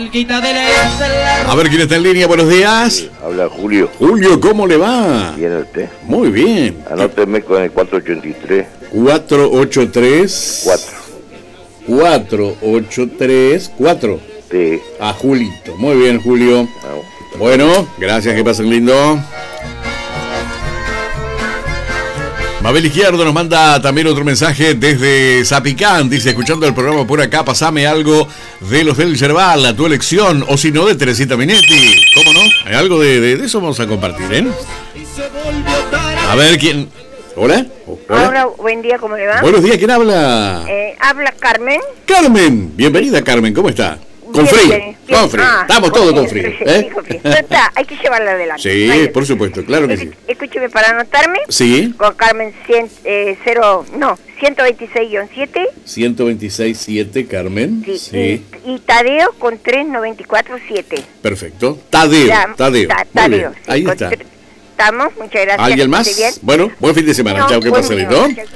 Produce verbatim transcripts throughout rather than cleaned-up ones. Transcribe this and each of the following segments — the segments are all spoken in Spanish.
A ver quién está en línea, buenos días. Sí, habla Julio. Julio, ¿cómo le va? ¿Viene usted? Muy bien. Anóteme con el cuatro ochenta y tres. cuatro ocho tres. cuatro. cuatro ocho tres cuatro. Sí. A Julito. Muy bien, Julio. Vamos. Bueno, gracias, que pasen lindo. Mabel Izquierdo nos manda también otro mensaje desde Zapicán. Dice, escuchando el programa por acá, pasame algo de los del Yerbal, a tu elección, o si no, de Teresita Minetti. ¿Cómo no? Hay algo de, de, de eso vamos a compartir, ¿eh? A ver, ¿quién? ¿Hola? ¿Hola? Hola, buen día, ¿cómo le va? Buenos días, ¿quién habla? Eh, habla Carmen. Carmen, bienvenida, Carmen, ¿cómo está? Con Bien, frío, bien, bien. con frío, Ah, estamos con todos frío, con frío, sí, ¿eh? con frío. Pero está, hay que llevarla adelante. Sí, Vaya. por supuesto, claro que sí. Escúcheme, para anotarme. Sí. Con Carmen cien, eh, cero, no, ciento veintiséis guión siete. ciento veintiséis siete, Carmen. Sí. Sí. Y, y Tadeo con tres noventa y cuatro siete. Perfecto. Tadeo, Ya, Tadeo. ta- Muy Tadeo, bien, sí, ahí con está. tre- Estamos, muchas gracias. ¿Alguien que más? esté bien. Bueno, buen fin de semana. No, Chao, que buen pase día, lindo. muchas-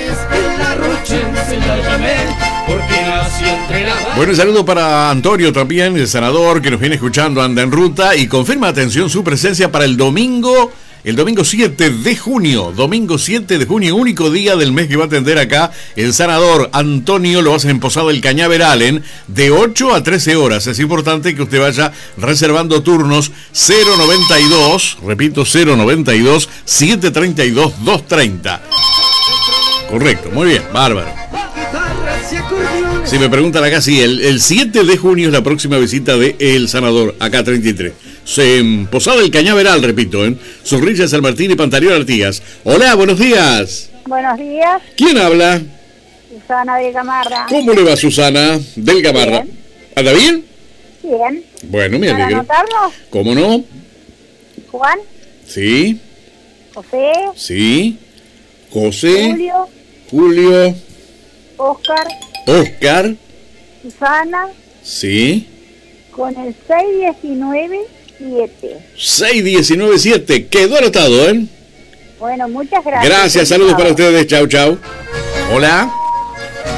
Bueno, un saludo para Antonio también, el senador que nos viene escuchando, anda en ruta y confirma, atención, su presencia para el domingo, el domingo siete de junio, domingo siete de junio, único día del mes que va a atender acá el senador Antonio, lo hace en Posada del Cañaveral, ¿eh? De ocho a trece horas. Es importante que usted vaya reservando turnos cero noventa y dos, repito, cero noventa y dos, setecientos treinta y dos, doscientos treinta. Correcto, muy bien, bárbaro. Si me preguntan acá, sí, el, el siete de junio es la próxima visita de El Sanador, acá treinta y tres. Se, en Posada del Cañaveral, repito, en Zorrilla, San Martín y Pantaleón Artigas. Hola, buenos días. Buenos días, ¿Quién habla? Susana de Gamarra. ¿Cómo le va, Susana del Gamarra? Bien. ¿Anda bien? Bien. Bueno, me ¿Para alegro. anotarnos? ¿Cómo no? Juan, Sí, José, sí. José, Julio, Julio, Oscar, Oscar, Susana, sí. con el seis diecinueve siete. seis diecinueve siete. Quedó anotado, ¿eh? Bueno, muchas gracias. Gracias, saludos para ustedes. Chau, chau. Hola.